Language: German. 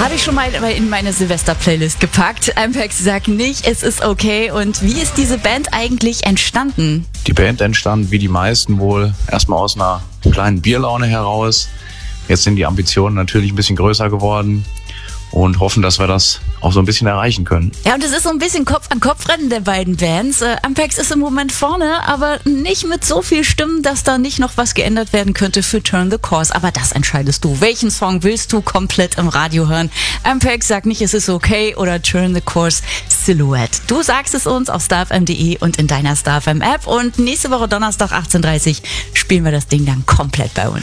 Habe ich schon mal in meine Silvester-Playlist gepackt. Ampex sagt nicht, es ist okay. Und wie ist diese Band eigentlich entstanden? Die Band entstand, wie die meisten wohl, erstmal aus einer kleinen Bierlaune heraus. Jetzt sind die Ambitionen natürlich ein bisschen größer geworden und hoffen, dass wir das auch so ein bisschen erreichen können. Ja, und es ist so ein bisschen Kopf-an-Kopf-Rennen der beiden Bands. Ampex ist im Moment vorne, aber nicht mit so viel Stimmen, dass da nicht noch was geändert werden könnte für Turn the Course. Aber das entscheidest du. Welchen Song willst du komplett im Radio hören? Ampex sagt nicht, es ist okay, oder Turn the Course Silhouette. Du sagst es uns auf starfm.de und in deiner StarFM App. Und nächste Woche Donnerstag 18:30 spielen wir das Ding dann komplett bei uns.